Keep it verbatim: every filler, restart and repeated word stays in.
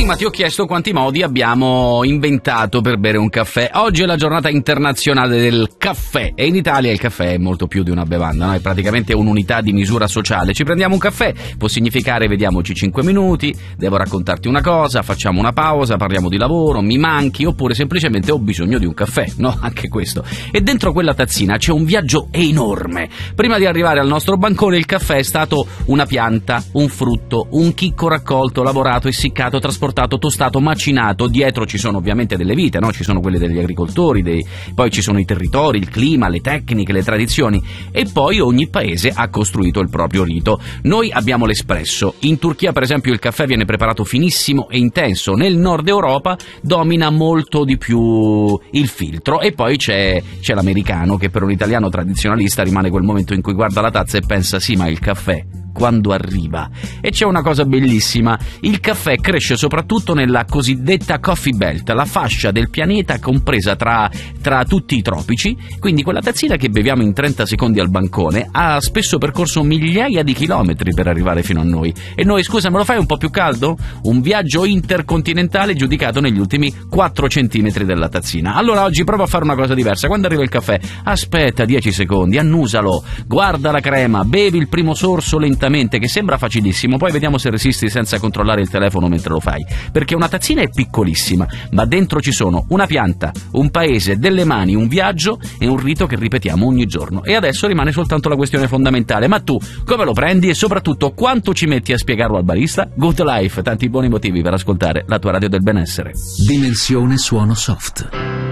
Prima ti ho chiesto quanti modi abbiamo inventato per bere un caffè. Oggi è la giornata internazionale del caffè e in Italia il caffè è molto più di una bevanda, no? È praticamente un'unità di misura sociale. Ci prendiamo un caffè, può significare vediamoci cinque minuti, devo raccontarti una cosa, facciamo una pausa, parliamo di lavoro, mi manchi, oppure semplicemente ho bisogno di un caffè, no? Anche questo. E dentro quella tazzina c'è un viaggio enorme. Prima di arrivare al nostro bancone il caffè è stato una pianta, un frutto, un chicco raccolto, lavorato, essiccato, trasportato, tostato, macinato. Dietro ci sono ovviamente delle vite, no? Ci sono quelle degli agricoltori, dei... poi ci sono i territori, il clima, le tecniche, le tradizioni, e poi ogni paese ha costruito il proprio rito. Noi abbiamo l'espresso. In Turchia, per esempio, il caffè viene preparato finissimo e intenso. Nel nord Europa domina molto di più il filtro, e poi c'è, c'è l'americano, che per un italiano tradizionalista rimane quel momento in cui guarda la tazza e pensa: sì, ma il caffè quando arriva. E c'è una cosa bellissima: il caffè cresce soprattutto nella cosiddetta coffee belt, la fascia del pianeta compresa tra, tra tutti i tropici. Quindi quella tazzina che beviamo in trenta secondi al bancone ha spesso percorso migliaia di chilometri per arrivare fino a noi. E noi, scusa, me lo fai un po' più caldo? Un viaggio intercontinentale giudicato negli ultimi quattro centimetri della tazzina. Allora oggi prova a fare una cosa diversa. Quando arriva il caffè, aspetta dieci secondi, annusalo, guarda la crema, bevi il primo sorso lentamente, che sembra facilissimo, poi vediamo se resisti senza controllare il telefono mentre lo fai, perché una tazzina è piccolissima, ma dentro ci sono una pianta, un paese, delle mani, un viaggio e un rito che ripetiamo ogni giorno. E adesso rimane soltanto la questione fondamentale: ma tu come lo prendi e soprattutto quanto ci metti a spiegarlo al barista? Good Life, tanti buoni motivi per ascoltare la tua radio del benessere. Dimensione suono soft.